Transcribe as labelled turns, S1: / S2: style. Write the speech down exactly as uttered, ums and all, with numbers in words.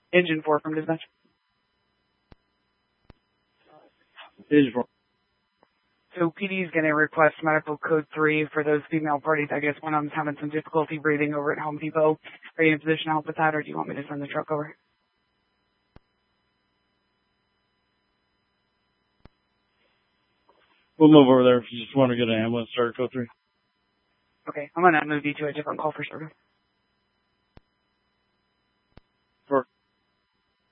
S1: Engine four from dispatch.
S2: Engine four.
S1: So P D is going to request medical code three for those female parties. I guess one of them's having some difficulty breathing over at Home Depot. Are you in a position to help with that, or do you want me to send the truck over?
S2: We'll move over there if you just want to get an ambulance, start code three.
S1: Okay, I'm going to move you to a different call for service.